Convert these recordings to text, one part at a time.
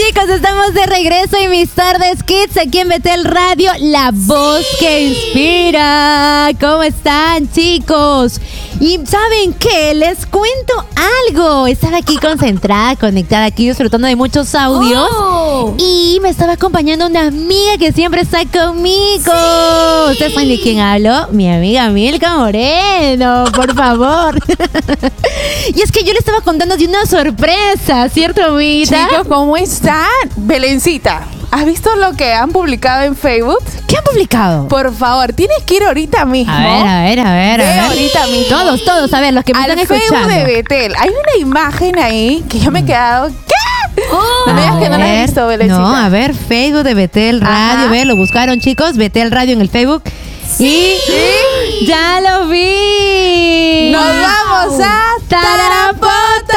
Chicos, estamos de regreso en Mis Tardes Kids aquí en Betel Radio, la voz que inspira. ¿Cómo están, chicos? Y ¿saben qué? Les cuento algo. Estaba aquí concentrada, conectada aquí, disfrutando de muchos audios. Y me estaba acompañando una amiga que siempre está conmigo. ¿Ustedes saben de quién hablo? Mi amiga Milka Moreno, por favor. Y es que yo le estaba contando de una sorpresa, ¿cierto, amiguita? Chicos, ¿cómo están? Belencita, ¿has visto lo que han publicado en Facebook? ¿Qué han publicado? Por favor, tienes que ir ahorita mismo. A ver. Ve ahorita mismo. Todos, a ver, los que me Al están Facebook escuchando. de Betel. Hay una imagen ahí que yo me he quedado... ¿Qué? No me digas que no la has visto, Belencita. No, a ver, Facebook de Betel Radio. A ver, lo buscaron, chicos. Betel Radio en el Facebook. Sí. Y ¡ya lo vi! ¡Nos vamos a Tarapoto!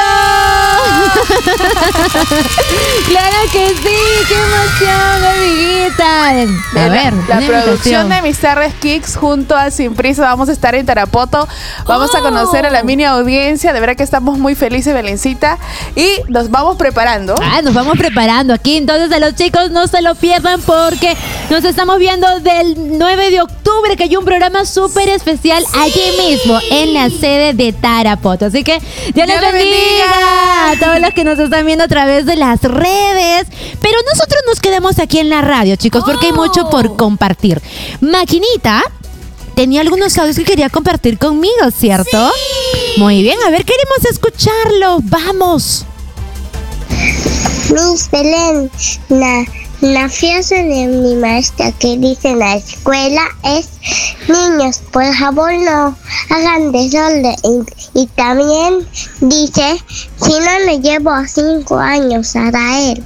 ¡Claro que sí! ¡Qué emoción, amiguita! A ver, la una producción invitación. de Mis Tardes Kicks junto a Sin Prisa vamos a estar en Tarapoto. Vamos a conocer a la mini audiencia. De verdad que estamos muy felices, Belencita. Y nos vamos preparando. Nos vamos preparando aquí. Entonces, a los chicos no se lo pierdan porque nos estamos viendo del 9 de octubre, que hay un programa súper especial allí mismo, en la sede de Tarapoto. Así que Dios les bendiga a todos los que nos están viendo a través de las redes. Pero nosotros nos quedamos aquí en la radio, chicos, porque hay mucho por compartir. Maquinita tenía algunos audios que quería compartir conmigo, ¿cierto? Sí. Muy bien, a ver, queremos escucharlo. ¡Vamos! Miss Belén, la frase de mi maestra que dice en la escuela es: niños, por favor no hagan desorden. Y también dice: si no le llevo a 5 años a Rael.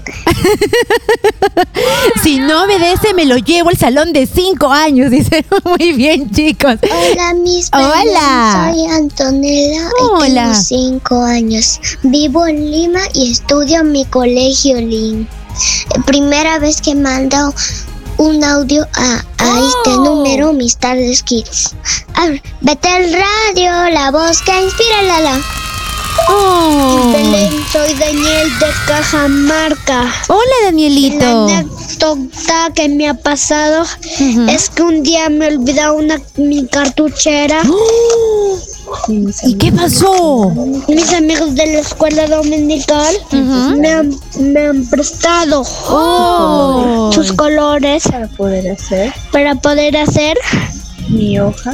Si no obedece, me lo llevo al salón de 5 años. Dice, muy bien, chicos. Hola, Miss Belén. Hola. Soy Antonella y tengo 5 años. Vivo en Lima y estudio en mi colegio Lima. Primera vez que mando un audio a este número, Mis Tardes Kids. Betel Radio, la voz que inspira, Lala. Belén, soy Daniel de Cajamarca. Hola, Danielito. La anécdota que me ha pasado es que un día me olvidé mi cartuchera. ¿Y qué pasó? Mis amigos de la escuela dominical me han prestado sus colores para poder hacer mi hoja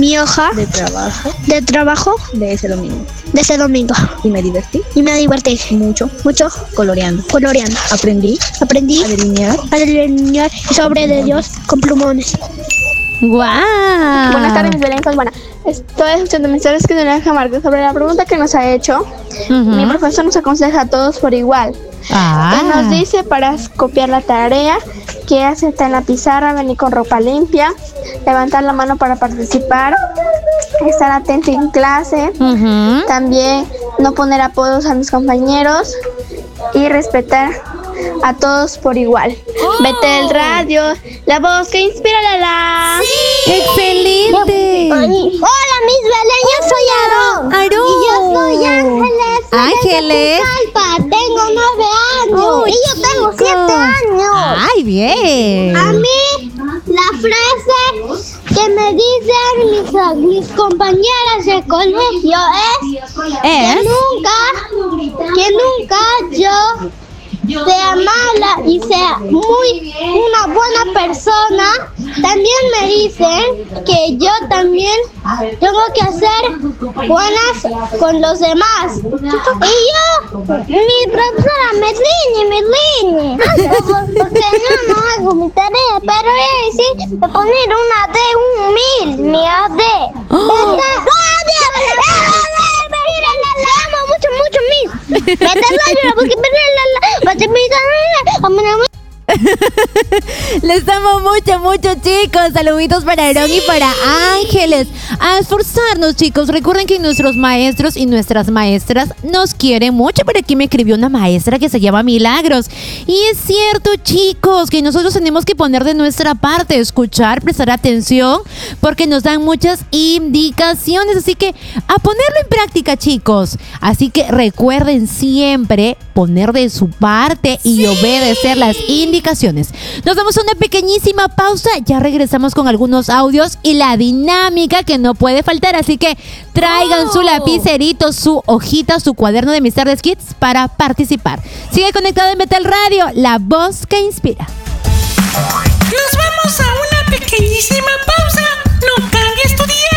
de trabajo de ese domingo. Y me divertí mucho coloreando. Aprendí a delinear y sobre de Dios con plumones. ¡Guau! Buenas tardes, Miss Belén. Pues bueno, estoy escuchando mensajes que de la Cajamarca sobre la pregunta que nos ha hecho. Mi profesor nos aconseja a todos por igual. Él nos dice para copiar la tarea, que hace está en la pizarra, venir con ropa limpia, levantar la mano para participar, estar atento en clase, también no poner apodos a mis compañeros y respetar a todos por igual. Betel Radio, la voz que inspira, la. ¡Sí! ¡Excelente! Hola, Miss Belén, yo soy Aarón. Y yo soy Ángeles. Tengo 9 años. Y yo tengo 7 años. ¡Ay, bien! A mí, la frase que me dicen mis compañeras de colegio es que nunca yo sea mala y sea una buena persona. También me dicen que yo también tengo que hacer buenas con los demás. Y yo, mi profesora me riñe. Porque yo no hago mi tarea, pero ella sí de poner una D, un 1000, mi AD. Mucho, Miss. Les amo mucho, chicos. Saluditos para Aarón y para Ángeles. a esforzarnos, chicos. Recuerden que nuestros maestros y nuestras maestras nos quieren mucho. Por aquí me escribió una maestra que se llama Milagros. Y es cierto, chicos, que nosotros tenemos que poner de nuestra parte, escuchar, prestar atención, porque nos dan muchas indicaciones. Así que a ponerlo en práctica, chicos. Así que recuerden siempre poner de su parte y obedecer las indicaciones. Nos damos una pequeñísima pausa. Ya regresamos con algunos audios y la dinámica que no puede faltar. Así que traigan su lapicerito, su hojita, su cuaderno de mis tardes kids para participar. Sigue conectado en Betel Radio, la voz que inspira. Nos vamos a una pequeñísima pausa. No cambies tu dial.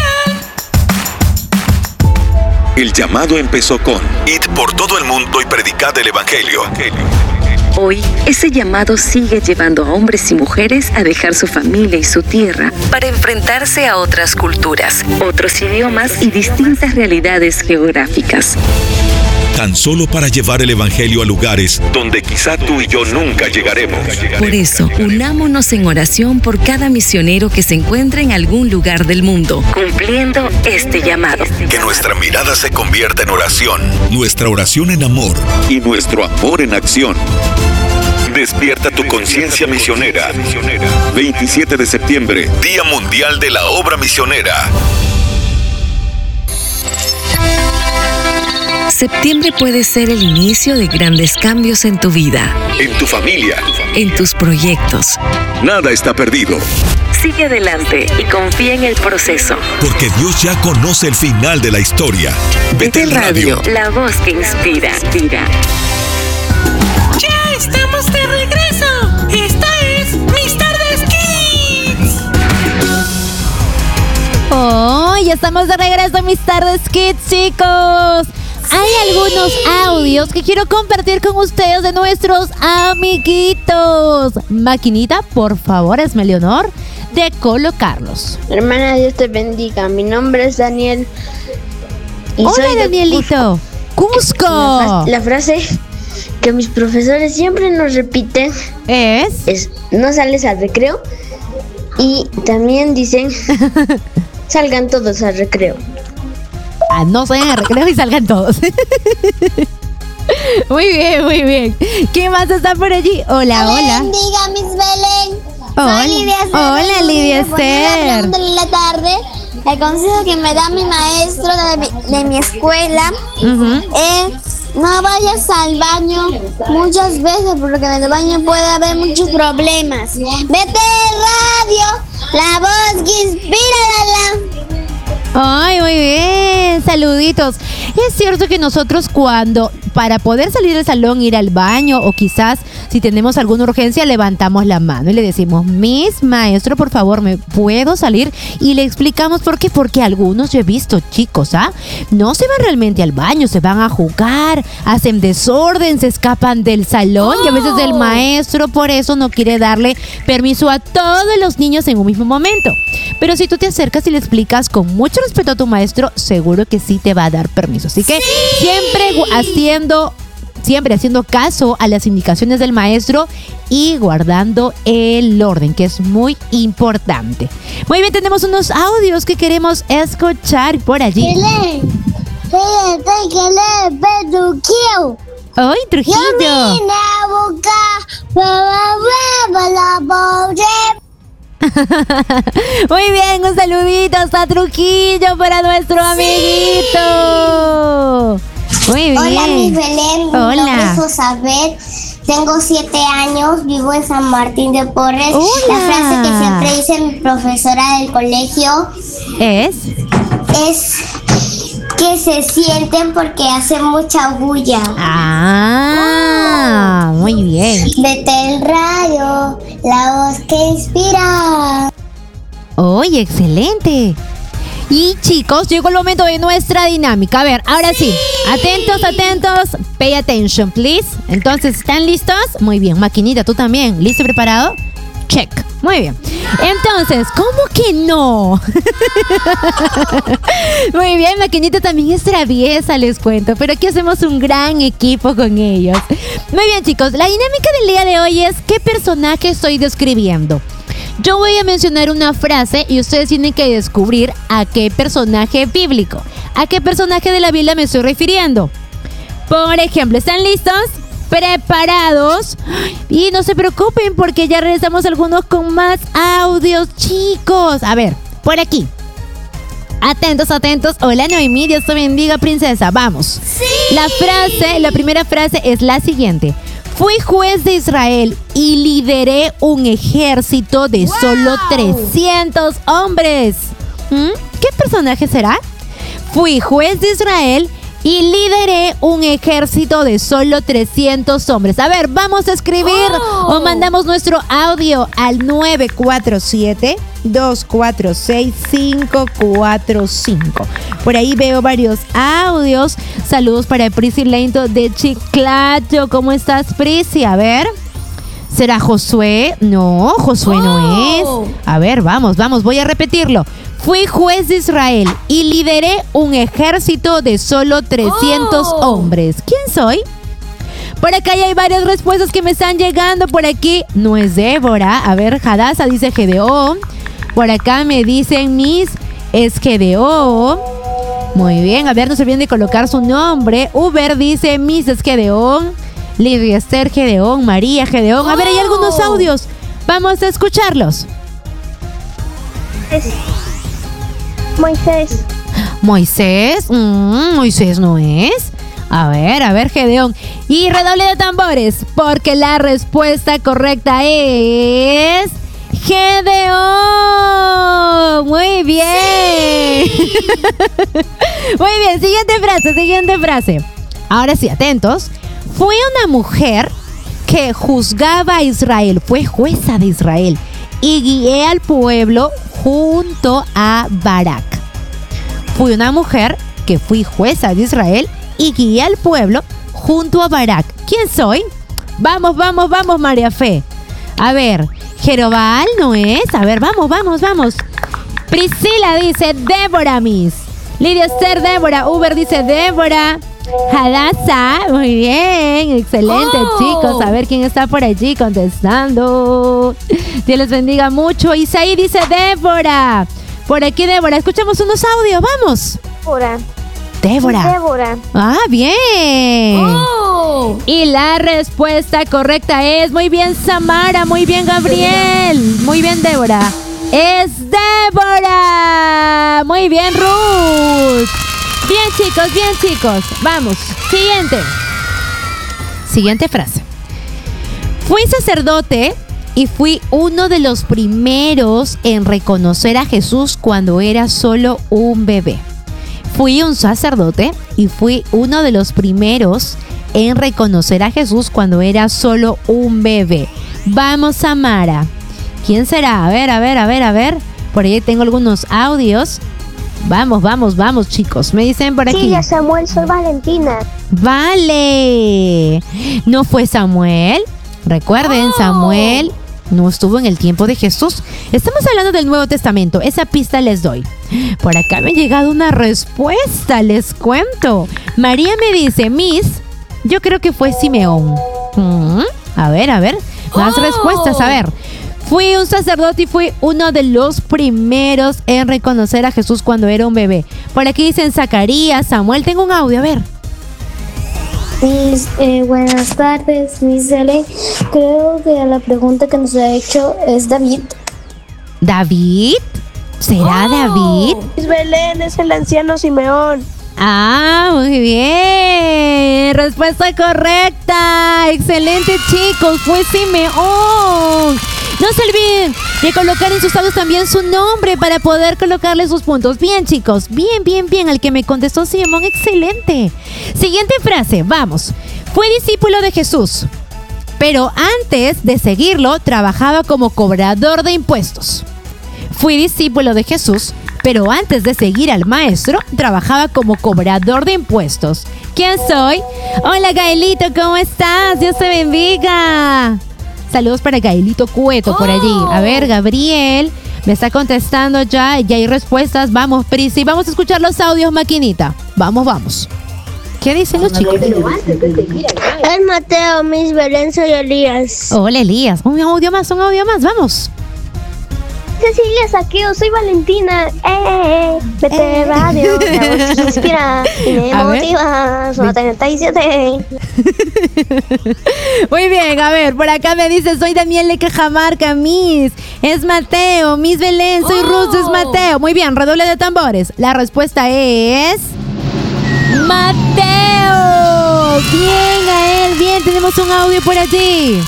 El llamado empezó con: id por todo el mundo y predicad el evangelio. Hoy, ese llamado sigue llevando a hombres y mujeres a dejar su familia y su tierra para enfrentarse a otras culturas, otros idiomas y distintas realidades geográficas. Tan solo para llevar el evangelio a lugares donde quizá tú y yo nunca llegaremos. Por eso, unámonos en oración por cada misionero que se encuentre en algún lugar del mundo, cumpliendo este llamado. Que nuestra mirada se convierta en oración, nuestra oración en amor y nuestro amor en acción. Despierta tu conciencia misionera. 27 de septiembre, Día Mundial de la Obra Misionera. Septiembre puede ser el inicio de grandes cambios en tu vida, En tu familia, en tus proyectos. nada está perdido, Sigue adelante y confía en el proceso. porque Dios ya conoce el final de la historia. Betel Radio. La voz que inspira. ¡Ya estamos de regreso! ¡Esta es Mis Tardes Kids! Oh, ya estamos de regreso, mis tardes kids, chicos. Hay algunos audios que quiero compartir con ustedes de nuestros amiguitos. Maquinita, por favor, hazme el honor de colocarlos. Hermana, Dios te bendiga. Mi nombre es Daniel. Y Hola, soy de Danielito. Cusco. La frase que mis profesores siempre nos repiten es: no sales al recreo. Y también dicen: salgan todos al recreo. No salgan al recreo y salgan todos. Muy bien, muy bien. ¿Quién más está por allí? Hola, hola. Bendiga, Miss Belén. Hola. Soy Lidia Esther. Hola, Lidia Por la Esther. pregunta de la tarde, el consejo que me da mi maestro de mi escuela es: no vayas al baño muchas veces, porque en el baño puede haber muchos problemas. Vete radio, la voz que inspira, Ay, muy bien, saluditos. Es cierto que nosotros para poder salir del salón, ir al baño o quizás si tenemos alguna urgencia, levantamos la mano y le decimos: Miss, maestro, por favor, ¿me puedo salir? Y le explicamos por qué. Porque algunos, yo he visto chicos, no se van realmente al baño, se van a jugar, hacen desorden, se escapan del salón y a veces el maestro por eso no quiere darle permiso a todos los niños en un mismo momento. Pero si tú te acercas y le explicas con mucho respeto a tu maestro, seguro que sí te va a dar permiso. Así que siempre haciendo caso a las indicaciones del maestro y guardando el orden, que es muy importante. Muy bien, tenemos unos audios que queremos escuchar por allí. ¡Ay, Trujillo! Muy bien, un saludito hasta Trujillo para nuestro amiguito. Muy bien. Hola, mi Belén. Mi Hola. nombre es Josabel. Tengo 7 años, vivo en San Martín de Porres. Hola. La frase que siempre dice mi profesora del colegio es que se sienten porque hacen mucha bulla. Muy bien. Betel Radio, la voz que inspira. Oye, excelente. Y chicos, llegó el momento de nuestra dinámica. A ver, ahora sí, atentos, pay attention, please. Entonces, ¿están listos? Muy bien, Maquinita, tú también. ¿Listo y preparado? Check. Muy bien. Entonces, ¿cómo que no? Muy bien, Maquinita también es traviesa, les cuento. Pero aquí hacemos un gran equipo con ellos. Muy bien, chicos, la dinámica del día de hoy es: ¿qué personaje estoy describiendo? Yo voy a mencionar una frase y ustedes tienen que descubrir a qué personaje bíblico, a qué personaje de la Biblia me estoy refiriendo. Por ejemplo, ¿están listos? ¿Preparados? Y no se preocupen porque ya regresamos algunos con más audios, chicos. A ver, por aquí. Atentos, atentos. Hola, Noemí, Dios te bendiga, princesa. Vamos. ¡Sí! La primera frase es la siguiente. Fui juez de Israel y lideré un ejército de solo 300 hombres. ¿Qué personaje será? Fui juez de Israel y lideré un ejército de solo 300 hombres. A ver, vamos a escribir o mandamos nuestro audio al 947-246-545. Por ahí veo varios audios. Saludos para Prisi Lento de Chiclayo. ¿Cómo estás, Prisi? A ver. ¿Será Josué? No, Josué no es. A ver, vamos. Voy a repetirlo. Fui juez de Israel y lideré un ejército de solo 300 hombres. ¿Quién soy? Por acá ya hay varias respuestas que me están llegando. Por aquí no es Débora. A ver, Hadassah dice Gedeón. Por acá me dicen es Gedeón. Muy bien, a ver, no se olviden de colocar su nombre. Uber dice es Gedeón. Lidia Esther Gedeón, María Gedeón. A ver, hay algunos audios. Vamos a escucharlos. Moisés. Moisés no es. A ver, Gedeón. Y redoble de tambores, porque la respuesta correcta es Gedeón. Muy bien. Sí. Muy bien, siguiente frase. Ahora sí, atentos. Fue una mujer que juzgaba a Israel, fue jueza de Israel y guié al pueblo junto a Barak. Fui una mujer que fui jueza de Israel y guié al pueblo junto a Barak. ¿Quién soy? Vamos, María Fe. A ver, Jerobal no es. A ver, vamos. Priscila dice Débora, Lidia Esther, Débora. Uber dice Débora. Hadassah, muy bien, excelente, chicos. A ver quién está por allí contestando. Dios les bendiga mucho. Isaí dice Débora. Por aquí Débora, escuchamos unos audios, vamos. Débora. Ah, bien. Y la respuesta correcta es, muy bien Samara, muy bien Gabriel, muy bien Débora. Es Débora. Muy bien Ruth. Bien chicos, vamos. Siguiente frase. Fui sacerdote y fui uno de los primeros en reconocer a Jesús cuando era solo un bebé. Fui un sacerdote y fui uno de los primeros en reconocer a Jesús cuando era solo un bebé. Vamos, Samara. ¿Quién será? A ver. Por ahí tengo algunos audios. Vamos, chicos. Me dicen por aquí. Sí, ya Samuel, soy Valentina. Vale. ¿No fue Samuel? Recuerden, Samuel no estuvo en el tiempo de Jesús. Estamos hablando del Nuevo Testamento. Esa pista les doy. Por acá me ha llegado una respuesta, les cuento. María me dice, yo creo que fue Simeón. A ver. Más respuestas, a ver. Fui un sacerdote y fui uno de los primeros en reconocer a Jesús cuando era un bebé. Por aquí dicen Zacarías, Samuel. Tengo un audio, a ver. Buenas tardes, Miss L. Creo que la pregunta que nos ha hecho es David. ¿David? ¿Será David? Miss Belén, es el anciano Simeón. Ah, muy bien. Respuesta correcta. Excelente, chicos. Fue Simeón. No se olviden de colocar en sus audios también su nombre para poder colocarle sus puntos. Bien, chicos. Bien. El que me contestó Simón, excelente. Siguiente frase, vamos. Fue discípulo de Jesús, pero antes de seguirlo, trabajaba como cobrador de impuestos. Fui discípulo de Jesús, pero antes de seguir al maestro, trabajaba como cobrador de impuestos. ¿Quién soy? Hola, Gaelito, ¿cómo estás? Dios te bendiga. Saludos para Gaelito Cueto por allí. A ver, Gabriel me está contestando ya hay respuestas. Vamos, Prisi, vamos a escuchar los audios, maquinita. Vamos. ¿Qué dicen los chicos? Es Mateo, Miss Belén, soy Elías. Hola, Elías. Un audio más, vamos. Cecilia Saqueo, soy Valentina. Vete radio, la voz que inspira y me motiva. Son 37. Muy bien, a ver, por acá me dice, soy Daniel de Cajamarca, Miss. Es Mateo, Miss Belén, soy Ruth, es Mateo. Muy bien, redoble de tambores. La respuesta es... ¡Mateo! Bien, Gael, bien, tenemos un audio por allí.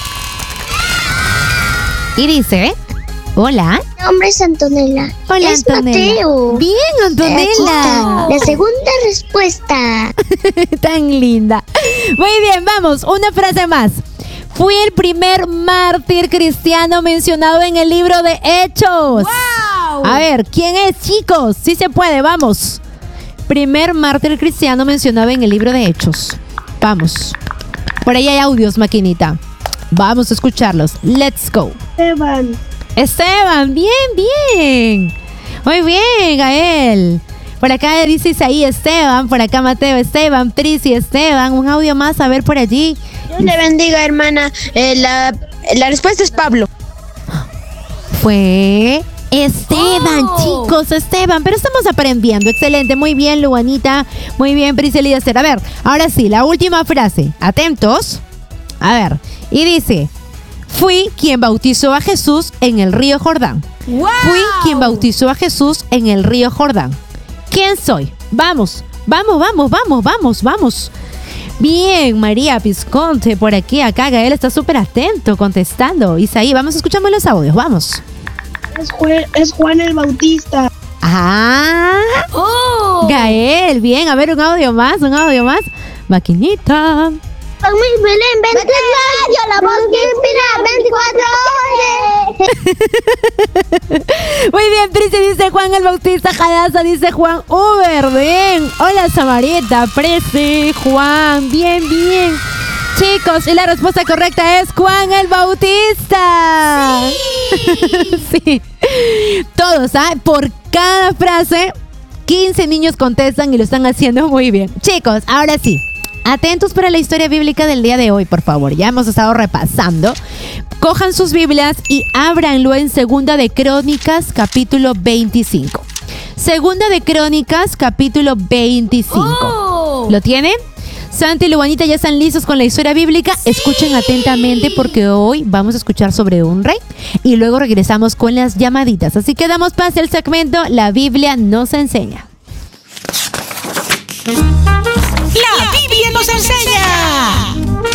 Y dice... Hola. Mi nombre es Antonella. Hola, es Antonella. Mateo. Bien, Antonella. La segunda respuesta. Tan linda. Muy bien, vamos, una frase más. Fui el primer mártir cristiano mencionado en el libro de Hechos. ¡Wow! A ver, ¿quién es, chicos? Sí se puede, vamos. Primer mártir cristiano mencionado en el libro de Hechos. Vamos. Por ahí hay audios, maquinita. Vamos a escucharlos. Let's go. Esteban, bien, bien. Muy bien, Gael. Por acá dice Isaí Esteban, por acá Mateo Esteban, Trisi Esteban. Un audio más, a ver por allí. Dios le bendiga, hermana. La respuesta es Pablo. Fue Esteban, chicos, Esteban. Pero estamos aprendiendo. Excelente, muy bien, Luanita. Muy bien, Priscila y Esther. A ver, ahora sí, la última frase. Atentos. A ver, y dice... Fui quien bautizó a Jesús en el río Jordán. ¡Wow! Fui quien bautizó a Jesús en el río Jordán. ¿Quién soy? Vamos, vamos. Bien, María Pisconte, por aquí, acá. Gael está súper atento, contestando. Isaí, vamos, escuchamos los audios, vamos. Es Juan el Bautista. Ah, Gael, bien, a ver, un audio más. Maquinita. Con Miss Belén, vete radio, la voz que inspira 24 horas. Muy bien, Prisi dice Juan el Bautista, Jadasa dice Juan Uber, bien. Hola, Samarita, Prisi, Juan, bien. Chicos, y la respuesta correcta es Juan el Bautista. Sí. Todos, por cada frase, 15 niños contestan y lo están haciendo muy bien. Chicos, ahora sí. Atentos para la historia bíblica del día de hoy, por favor. Ya hemos estado repasando. Cojan sus Biblias y ábranlo en Segunda de Crónicas, capítulo 25. Segunda de Crónicas, capítulo 25. ¿Lo tienen? Santi y Luanita ya están listos con la historia bíblica. Sí. Escuchen atentamente porque hoy vamos a escuchar sobre un rey y luego regresamos con las llamaditas. Así que damos paso al segmento La Biblia nos enseña. La Biblia nos enseña.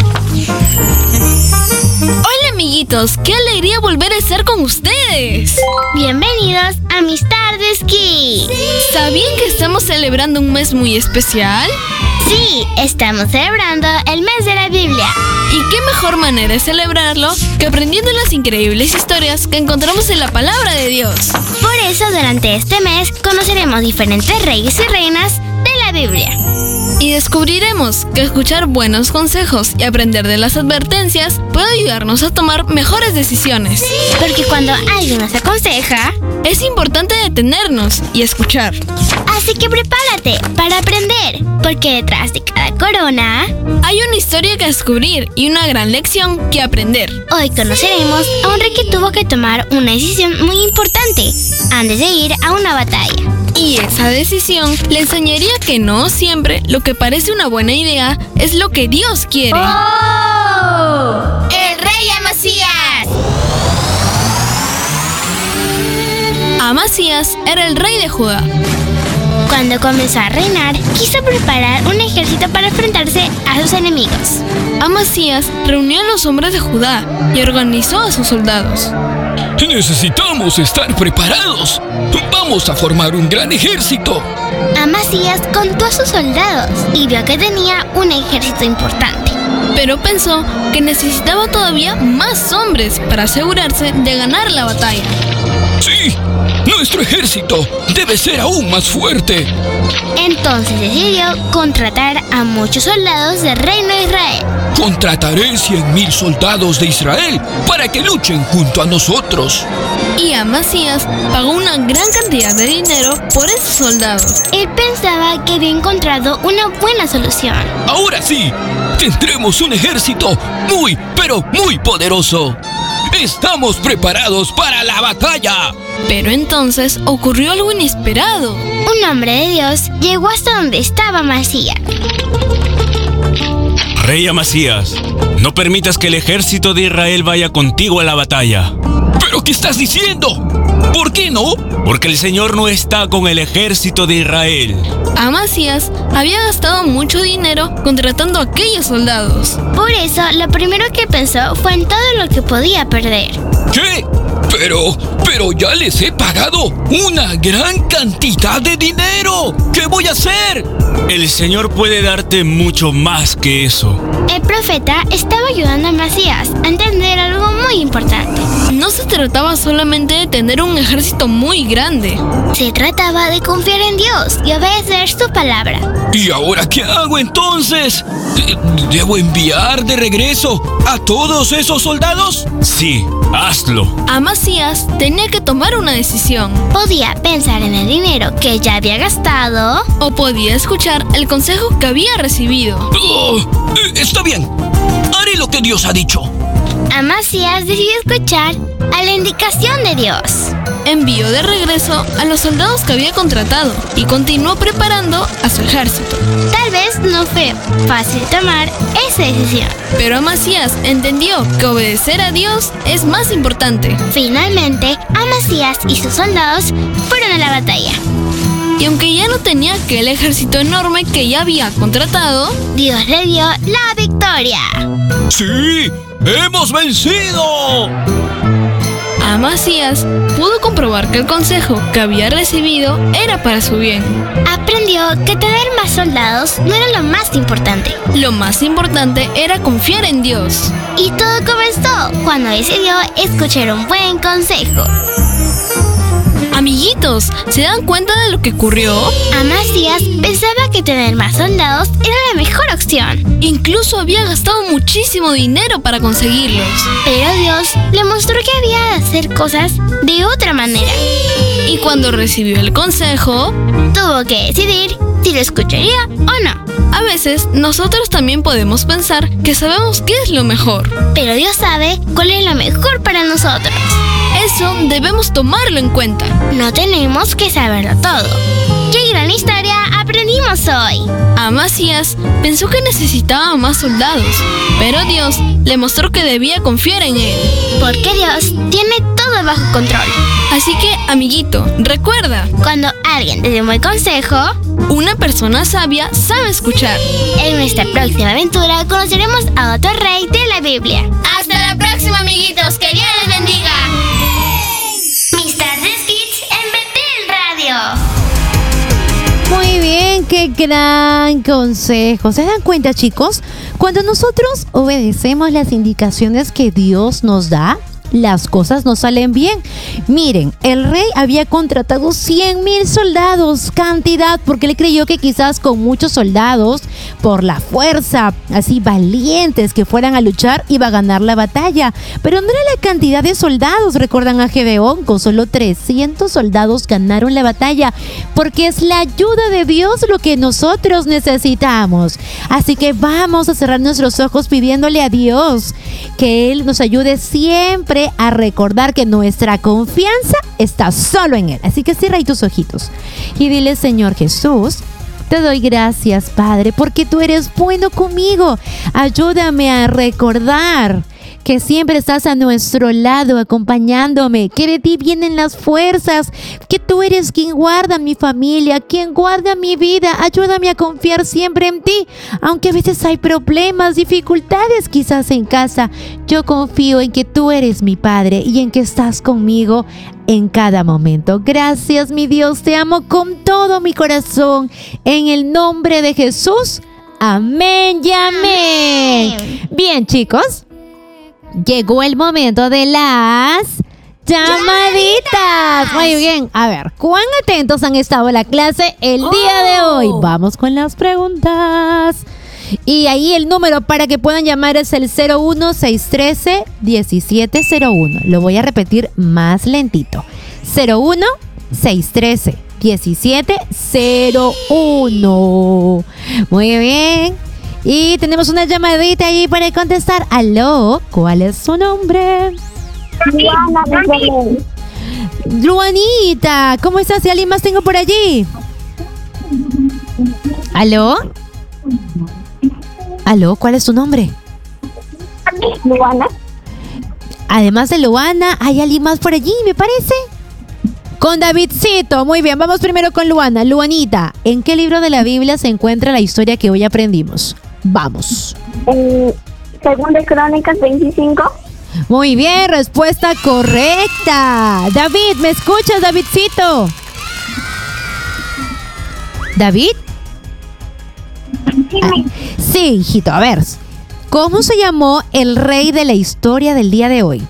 Hola, amiguitos, qué alegría volver a estar con ustedes. Bienvenidos a Mis Tardes Kids. ¿Sabían que estamos celebrando un mes muy especial? Sí, estamos celebrando el mes de la Biblia. ¿Y qué mejor manera de celebrarlo que aprendiendo las increíbles historias que encontramos en la palabra de Dios? Por eso, durante este mes, conoceremos diferentes reyes y reinas de la Biblia. Y descubriremos que escuchar buenos consejos y aprender de las advertencias puede ayudarnos a tomar mejores decisiones. Sí. Porque cuando alguien nos aconseja, es importante detenernos y escuchar. Así que prepárate para aprender, porque detrás de cada corona hay una historia que descubrir y una gran lección que aprender. Hoy conoceremos a un rey que tuvo que tomar una decisión muy importante antes de ir a una batalla. Y esa decisión le enseñaría que no siempre lo que parece una buena idea es lo que Dios quiere. ¡Oh! ¡El rey Amasías! Amasías era el rey de Judá. Cuando comenzó a reinar, quiso preparar un ejército para enfrentarse a sus enemigos. Amasías reunió a los hombres de Judá y organizó a sus soldados. Necesitamos estar preparados. Vamos a formar un gran ejército. Amasías contó a sus soldados y vio que tenía un ejército importante. Pero pensó que necesitaba todavía más hombres para asegurarse de ganar la batalla. Sí, nuestro ejército debe ser aún más fuerte. Entonces decidió contratar a muchos soldados del reino de Israel. Contrataré 100,000 soldados de Israel para que luchen junto a nosotros. Y Amasías pagó una gran cantidad de dinero por esos soldados. Él pensaba que había encontrado una buena solución. Ahora sí, tendremos un ejército muy, pero muy poderoso. ¡Estamos preparados para la batalla! Pero entonces ocurrió algo inesperado. Un hombre de Dios llegó hasta donde estaba Amasías. Rey Amasías, no permitas que el ejército de Israel vaya contigo a la batalla. ¿Pero qué estás diciendo? ¿Por qué no? Porque el Señor no está con el ejército de Israel. Amasías había gastado mucho dinero contratando a aquellos soldados. Por eso, lo primero que pensó fue en todo lo que podía perder. ¿Qué? Pero ya les he pagado una gran cantidad de dinero. ¿Qué voy a hacer? El Señor puede darte mucho más que eso. El profeta estaba ayudando a Amasías a entender algo muy importante. No se trataba solamente de tener un ejército muy grande. Se trataba de confiar en Dios y obedecer su palabra. ¿Y ahora qué hago entonces? ¿Debo enviar de regreso a todos esos soldados? Sí, hazlo. Amasías tenía que tomar una decisión. Podía pensar en el dinero que ya había gastado o podía escuchar el consejo que había recibido. Está bien, haré lo que Dios ha dicho. Amasías decidió escuchar a la indicación de Dios. Envió de regreso a los soldados que había contratado y continuó preparando a su ejército. Tal vez no fue fácil tomar esa decisión, pero Amasías entendió que obedecer a Dios es más importante. Finalmente, Amasías y sus soldados fueron a la batalla. Y aunque ya no tenía aquel ejército enorme que ya había contratado, Dios le dio la victoria. ¡Sí! ¡Hemos vencido! Amasías pudo comprobar que el consejo que había recibido era para su bien. Aprendió que tener más soldados no era lo más importante. Lo más importante era confiar en Dios. Y todo comenzó cuando decidió escuchar un buen consejo. Amiguitos, ¿se dan cuenta de lo que ocurrió? Amasías pensaba que tener más soldados era la mejor opción. Incluso había gastado muchísimo dinero para conseguirlos. Pero Dios le mostró que había de hacer cosas de otra manera. Y cuando recibió el consejo, tuvo que decidir si lo escucharía o no. A veces, nosotros también podemos pensar que sabemos qué es lo mejor. Pero Dios sabe cuál es lo mejor para nosotros. Eso debemos tomarlo en cuenta. No tenemos que saberlo todo. ¡Qué gran historia aprendimos hoy! Amasías pensó que necesitaba más soldados, pero Dios le mostró que debía confiar en él. Porque Dios tiene todo bajo control. Así que, amiguito, recuerda, cuando alguien te da un buen consejo, una persona sabia sabe escuchar. En nuestra próxima aventura conoceremos a otro rey de la Biblia. ¡Hasta la próxima, amiguitos! ¡Que Dios les bendiga! Mis tardes Kids en Betel Radio. Muy bien, qué gran consejo. ¿Se dan cuenta, chicos? Cuando nosotros obedecemos las indicaciones que Dios nos da, las cosas no salen bien. Miren, el rey había contratado 100,000 soldados, cantidad, porque él creyó que quizás con muchos soldados, por la fuerza, así valientes que fueran a luchar, iba a ganar la batalla. Pero no era la cantidad de soldados. Recuerdan a Gedeón, con solo 300 soldados ganaron la batalla, porque es la ayuda de Dios lo que nosotros necesitamos. Así que vamos a cerrar nuestros ojos pidiéndole a Dios que Él nos ayude siempre a recordar que nuestra confianza está solo en Él. Así que cierra ahí tus ojitos y dile: Señor Jesús, te doy gracias, Padre, porque tú eres bueno conmigo. Ayúdame a recordar que siempre estás a nuestro lado acompañándome, que de ti vienen las fuerzas, que tú eres quien guarda mi familia, quien guarda mi vida. Ayúdame a confiar siempre en ti, aunque a veces hay problemas, dificultades quizás en casa. Yo confío en que tú eres mi Padre y en que estás conmigo en cada momento. Gracias, mi Dios, te amo con todo mi corazón. En el nombre de Jesús, amén y amén. Bien, chicos, llegó el momento de las llamaditas. Muy bien. A ver, ¿cuán atentos han estado a la clase el día de hoy? Vamos con las preguntas. Y ahí el número para que puedan llamar es el 01-613-1701. Lo voy a repetir más lentito. 01-613-1701. Muy bien. Y tenemos una llamadita ahí para contestar. Aló, ¿cuál es su nombre? Luana, Belén. Luanita, ¿cómo estás? ¿Y alguien más tengo por allí? ¿Aló? ¿Aló? ¿Cuál es tu nombre? Luana. Además de Luana, ¿hay alguien más por allí, me parece? Con Davidcito. Muy bien, vamos primero con Luana. Luanita, ¿en qué libro de la Biblia se encuentra la historia que hoy aprendimos? Vamos. Segunda Crónicas 25. Muy bien, respuesta correcta. David, ¿me escuchas, Davidcito? ¿David? Sí, hijito, a ver. ¿Cómo se llamó el rey de la historia del día de hoy?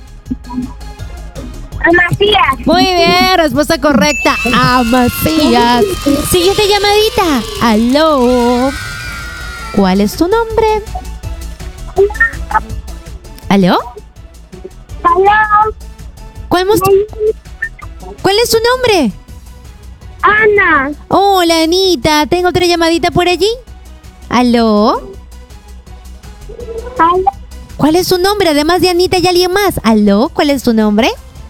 Amasías. Muy bien, respuesta correcta. Amasías. Siguiente llamadita. Aló. ¿Cuál es tu nombre? ¿Aló? Aló. ¿Cuál es tu nombre? Ana. Hola, Anita. ¿Tengo otra llamadita por allí? ¿Aló? Aló. ¿Cuál es tu nombre? Además de Anita, ¿hay alguien más? ¿Aló? ¿Cuál es tu nombre?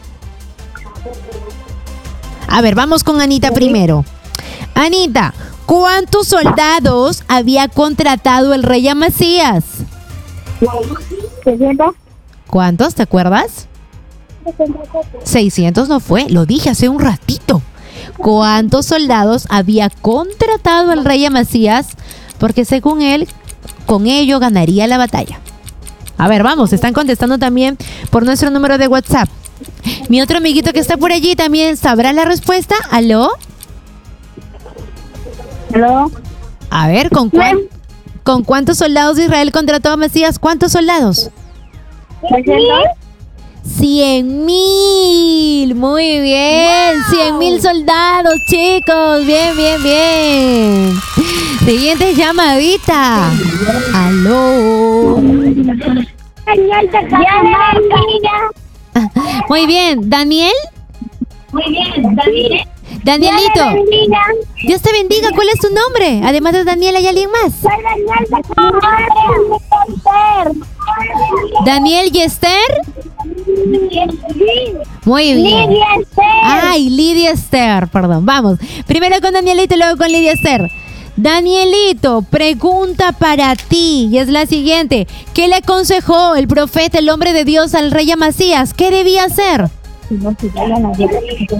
A ver, vamos con Anita primero. Anita, ¿cuántos soldados había contratado el rey Amasías? 600. ¿Cuántos? ¿Te acuerdas? 600 no fue, lo dije hace un ratito. ¿Cuántos soldados había contratado el rey Amasías? Porque según él, con ello ganaría la batalla. A ver, vamos, están contestando también por nuestro número de WhatsApp. Mi otro amiguito que está por allí también sabrá la respuesta. ¿Aló? Aló. A ver, ¿con cuántos soldados de Israel contrató a Amasías? ¿Cuántos soldados? 100,000. Muy bien. Wow. 100,000 soldados, chicos. Bien, bien, bien. Siguiente llamadita. Aló. Muy bien. ¿Daniel? Muy bien, Daniel. Danielito. Dios te bendiga. ¿Cuál es tu nombre? Además de Daniel, ¿hay alguien más? Soy Daniel y Esther. Sí. Muy bien. Lidia Esther. Ay, Lidia Esther, perdón. Vamos. Primero con Danielito y luego con Lidia Esther. Danielito, pregunta para ti y es la siguiente. ¿Qué le aconsejó el profeta, el hombre de Dios, al rey Amasías? ¿Qué debía hacer? Que no se vaya la guerra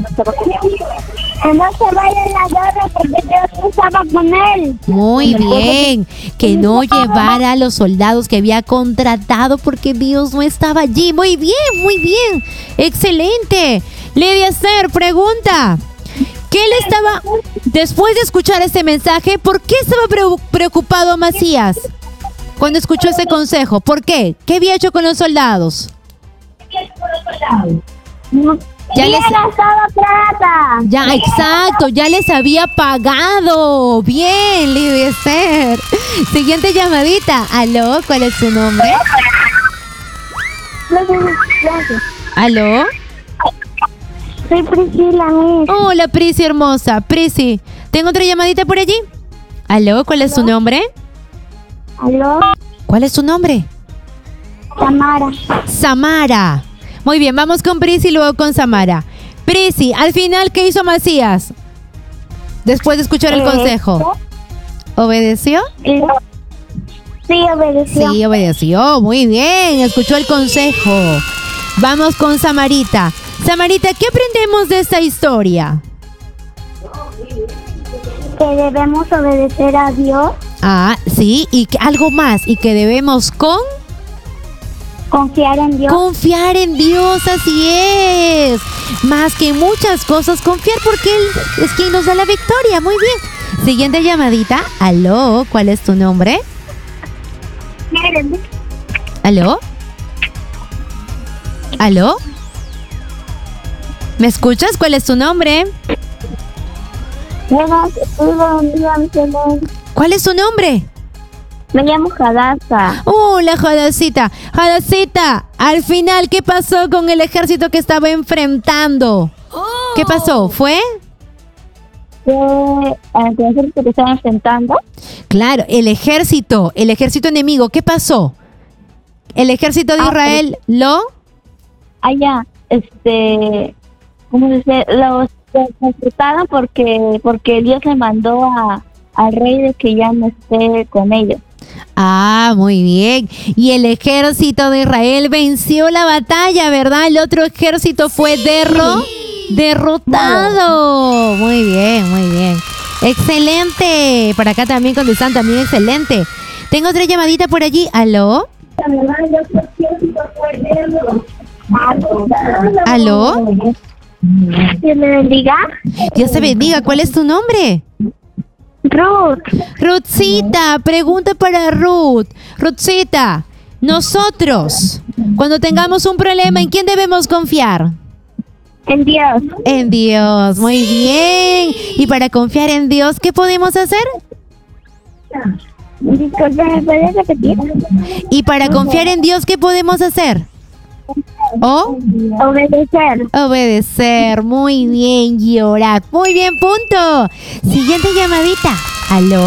porque Dios no estaba con él. Muy bien. Que no llevara a los soldados que había contratado porque Dios no estaba allí. Muy bien, muy bien. Excelente. Lidia Esther, pregunta. ¿Qué le estaba... Después de escuchar este mensaje, ¿por qué estaba preocupado Amasías cuando escuchó ese consejo? ¿Por qué? ¿Qué había hecho con los soldados? Ya les plata. Ya, exacto, ya les había pagado. Bien, Lidia Esther. Siguiente llamadita. ¿Aló? ¿Cuál es su nombre? ¿Aló? Soy Priscila. Hola, Prisi hermosa. Prisi, ¿tengo otra llamadita por allí? ¿Aló? ¿Cuál es su nombre? ¿Aló? ¿Cuál es su nombre? Samara. Samara. Muy bien, vamos con Prisi y luego con Samara. Prisi, al final, ¿qué hizo Amasías? Después de escuchar el consejo. ¿Obedeció? Sí, obedeció. Sí, obedeció. Muy bien, escuchó el consejo. Vamos con Samarita. Samarita, ¿qué aprendemos de esta historia? Que debemos obedecer a Dios. Ah, sí, y algo más. Y que debemos confiar en Dios. Confiar en Dios, así es. Más que muchas cosas, confiar porque Él es quien nos da la victoria. Muy bien. Siguiente llamadita. Aló, ¿cuál es tu nombre? ¿Aló? ¿Aló? ¿Me escuchas? ¿Cuál es tu nombre? ¿Cuál es tu nombre? Me llamo Hadassah. Hola, Hadassita. Hadassita, al final, ¿qué pasó con el ejército que estaba enfrentando? ¿Qué pasó? ¿Fue? ¿El ejército que estaba enfrentando? Claro, el ejército enemigo. ¿Qué pasó? ¿El ejército de Israel lo...? haya, ¿cómo se dice? Los consultaron porque Dios le mandó al rey de que ya no esté con ellos. Ah, muy bien. Y el ejército de Israel venció la batalla, ¿verdad? El otro ejército fue derrotado. Muy bien, muy bien. Excelente. Para acá también contestan, también excelente. Tengo otra llamadita por allí. ¿Aló? ¿Aló? Dios me bendiga. Dios te bendiga. ¿Cuál es tu nombre? Ruth. Ruthcita, pregunta para Ruth. Ruthcita, nosotros, cuando tengamos un problema, ¿en quién debemos confiar? En Dios. En Dios, muy bien. Y para confiar en Dios, ¿qué podemos hacer? Disculpe, ¿me puedes repetir? Y para confiar en Dios, ¿qué podemos hacer? Obedecer. Obedecer, muy bien, y orar. Muy bien, punto. Siguiente llamadita. ¿Aló?